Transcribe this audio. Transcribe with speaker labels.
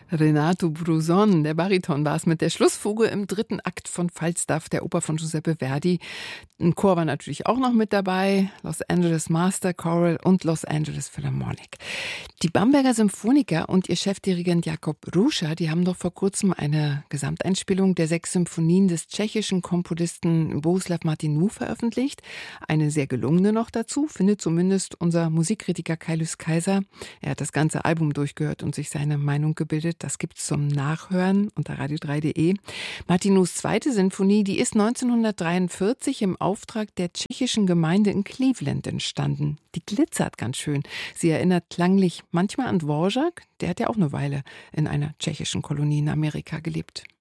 Speaker 1: Renato Bruzon, der Bariton, war es mit der Schlussfuge im dritten Akt von Falstaff, der Oper von Giuseppe Verdi. Ein Chor war natürlich auch noch mit dabei, Los Angeles Master Choral und Los Angeles Philharmonic. Die Bamberger Symphoniker und ihr Chefdirigent Jakob Ruscha, die haben doch vor kurzem eine Gesamteinspielung der 6 Symphonien des tschechischen Komponisten Bohuslav Martinu veröffentlicht. Eine sehr gelungene noch dazu, findet zumindest unser Musikkritiker Kaius Kaiser. Er hat das ganze Album durchgehört und sich seine Meinung gebildet. Das gibt's zum Nachhören unter radio3.de. Martinus zweite Sinfonie, die ist 1943 im Auftrag der tschechischen Gemeinde in Cleveland entstanden. Die glitzert ganz schön. Sie erinnert klanglich manchmal an Dvorak. Der hat ja auch eine Weile in einer tschechischen Kolonie in Amerika gelebt.